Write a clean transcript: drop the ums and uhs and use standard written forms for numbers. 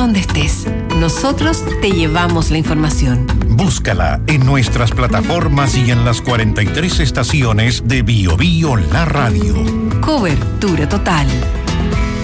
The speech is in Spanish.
donde estés. Nosotros te llevamos la información. Búscala en nuestras plataformas y en las 43 estaciones de Bio Bio La Radio. Cobertura total.